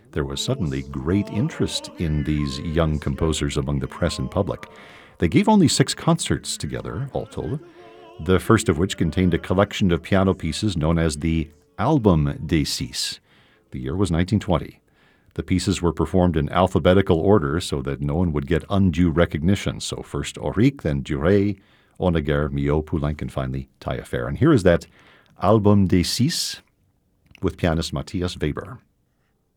there was suddenly great interest in these young composers among the press and public. They gave only 6 concerts together, all told, the first of which contained a collection of piano pieces known as the Album des Six. The year was 1920. The pieces were performed in alphabetical order so that no one would get undue recognition. So first Auric, then Duret, Honegger, Milhaud, Poulenc, and finally Taillefer. And here is that Album des Six with pianist Matthias Weber.